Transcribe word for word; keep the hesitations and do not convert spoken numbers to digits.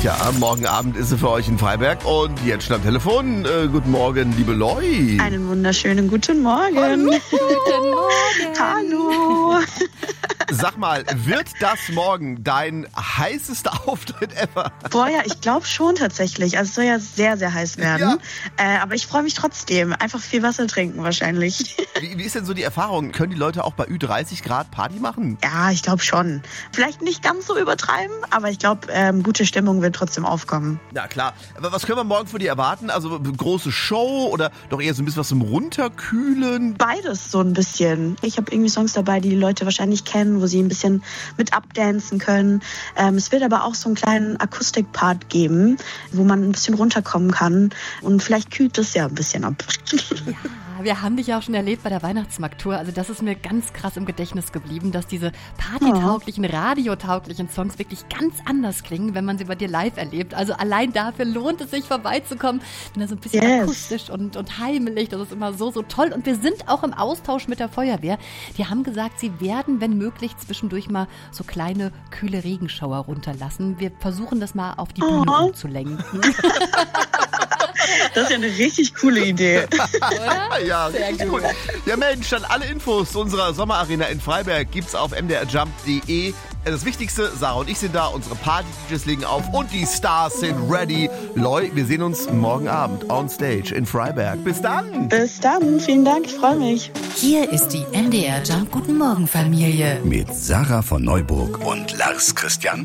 Ja, morgen Abend ist sie für euch in Freiberg und jetzt schon am Telefon. Äh, guten Morgen, liebe Loi. Einen wunderschönen guten Morgen. Hallo. Guten Morgen. Hallo. Sag mal, wird das morgen dein heißester Auftritt ever? Boah, ja, ich glaube schon tatsächlich. Also es soll ja sehr, sehr heiß werden. Ja. Äh, aber ich freue mich trotzdem. Einfach viel Wasser trinken wahrscheinlich. Wie, wie ist denn so die Erfahrung? Können die Leute auch bei Ü dreißig Grad Party machen? Ja, ich glaube schon. Vielleicht nicht ganz so übertreiben, aber ich glaube, ähm, gute Stimmung wird trotzdem aufkommen. Ja, klar. Aber was können wir morgen von dir erwarten? Also große Show oder doch eher so ein bisschen was zum Runterkühlen? Beides so ein bisschen. Ich habe irgendwie Songs dabei, die die Leute wahrscheinlich kennen, wo sie ein bisschen mit abdancen können. Ähm, es wird aber auch so einen kleinen Akustikpart geben, wo man ein bisschen runterkommen kann. Und vielleicht kühlt es ja ein bisschen ab. Ja, wir haben dich ja auch schon erlebt bei der Weihnachtsmarkttour. Also das ist mir ganz krass im Gedächtnis geblieben, dass diese partytauglichen, radiotauglichen Songs wirklich ganz anders klingen, wenn man sie bei dir live erlebt. Also allein dafür lohnt es sich, vorbeizukommen. Wenn das so ein bisschen Yes. akustisch und, und heimelig, das ist immer so, so toll. Und wir sind auch im Austausch mit der Feuerwehr. Die haben gesagt, sie werden, wenn möglich, zwischendurch mal so kleine, kühle Regenschauer runterlassen. Wir versuchen das mal auf die Bühne Oh. umzulenken. Das ist ja eine richtig coole Idee. Oder? Ja, Sehr richtig gut. gut. Ja Mensch, dann alle Infos zu unserer Sommerarena in Freiberg gibt's auf m d r jump punkt d e. Das Wichtigste, Sarah und ich sind da, unsere Party-D Js legen auf und die Stars sind ready. Loi, wir sehen uns morgen Abend on stage in Freiberg. Bis dann! Bis dann. Vielen Dank. Ich freue mich. Hier ist die M D R Jump Guten Morgen Familie. Mit Sarah von Neuburg und Lars Christian